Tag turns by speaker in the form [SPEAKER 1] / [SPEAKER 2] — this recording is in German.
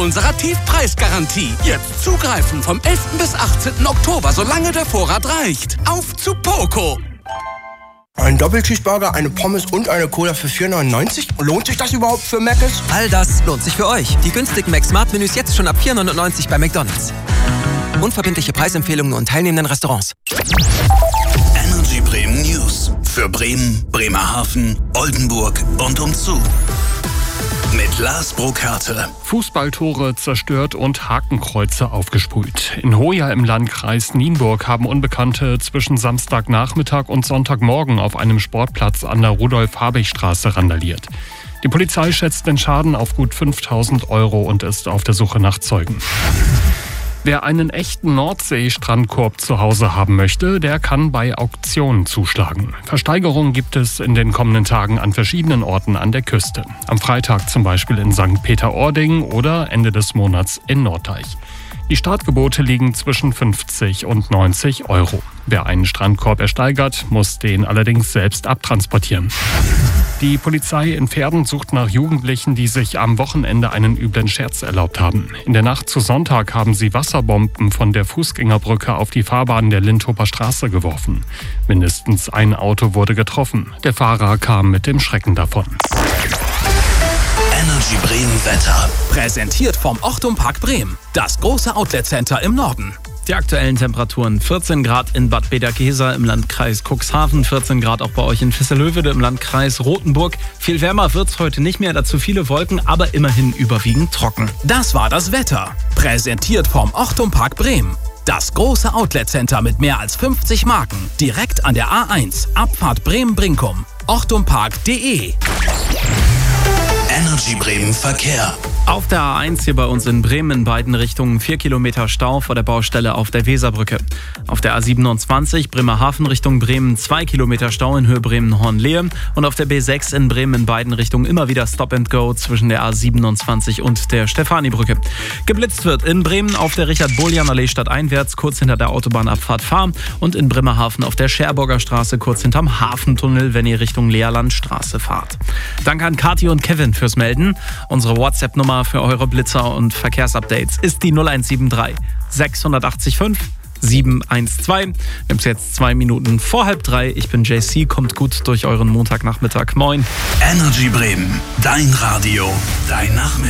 [SPEAKER 1] unserer Tiefpreisgarantie. Jetzt zugreifen vom 11. bis 18. Oktober, solange der Vorrat reicht. Auf zu Poco!
[SPEAKER 2] Ein Doppelcheeseburger, eine Pommes und eine Cola für 4,99? Lohnt sich das überhaupt für Mc's?
[SPEAKER 3] All das lohnt sich für euch. Die günstigen Mac-Smart-Menüs jetzt schon ab 4,99 bei McDonald's. Unverbindliche Preisempfehlungen und teilnehmenden Restaurants.
[SPEAKER 4] Energy Bremen News. Für Bremen, Bremerhaven, Oldenburg und umzu. Mit Lars Burkhardt.
[SPEAKER 5] Fußballtore zerstört und Hakenkreuze aufgesprüht. In Hoya im Landkreis Nienburg haben Unbekannte zwischen Samstagnachmittag und Sonntagmorgen auf einem Sportplatz an der Rudolf-Habich-Straße randaliert. Die Polizei schätzt den Schaden auf gut 5.000 € und ist auf der Suche nach Zeugen. Wer einen echten Nordsee-Strandkorb zu Hause haben möchte, der kann bei Auktionen zuschlagen. Versteigerungen gibt es in den kommenden Tagen an verschiedenen Orten an der Küste. Am Freitag zum Beispiel in St. Peter-Ording oder Ende des Monats in Norddeich. Die Startgebote liegen zwischen 50 und 90 €. Wer einen Strandkorb ersteigert, muss den allerdings selbst abtransportieren. Die Polizei in Verden sucht nach Jugendlichen, die sich am Wochenende einen üblen Scherz erlaubt haben. In der Nacht zu Sonntag haben sie Wasserbomben von der Fußgängerbrücke auf die Fahrbahn der Linthhofer Straße geworfen. Mindestens ein Auto wurde getroffen. Der Fahrer kam mit dem Schrecken davon.
[SPEAKER 4] Energy Bremen Wetter.
[SPEAKER 1] Präsentiert vom Ochtum Park Bremen, das große Outlet-Center im Norden.
[SPEAKER 6] Die aktuellen Temperaturen: 14 Grad in Bad Bederkesa im Landkreis Cuxhaven, 14 Grad auch bei euch in Visserlöwede im Landkreis Rothenburg. Viel wärmer wird's heute nicht mehr, dazu viele Wolken, aber immerhin überwiegend trocken.
[SPEAKER 1] Das war das Wetter. Präsentiert vom Ochtum Park Bremen. Das große Outlet-Center mit mehr als 50 Marken. Direkt an der A1, Abfahrt Bremen-Brinkum. ochtumpark.de.
[SPEAKER 4] Energy Bremen Verkehr.
[SPEAKER 6] Auf der A1 hier bei uns in Bremen in beiden Richtungen 4 Kilometer Stau vor der Baustelle auf der Weserbrücke. Auf der A27 Bremerhaven Richtung Bremen 2 Kilometer Stau in Höhe Bremen-Hornlehe. Und auf der B6 in Bremen in beiden Richtungen immer wieder Stop and Go zwischen der A27 und der Stefanibrücke. Geblitzt wird in Bremen auf der Richard-Boljan-Allee stadteinwärts kurz hinter der Autobahnabfahrt Fahr und in Bremerhaven auf der Scherburger Straße kurz hinterm Hafentunnel, wenn ihr Richtung Leerlandstraße fahrt. Danke an Kathi und Kevin fürs Melden. Unsere WhatsApp-Nummer für eure Blitzer und Verkehrsupdates ist die 0173 680 5 712. Wir haben es jetzt 2 Minuten vor 2:30. Ich bin JC, kommt gut durch euren Montagnachmittag. Moin.
[SPEAKER 4] Energy Bremen, dein Radio, dein Nachmittag.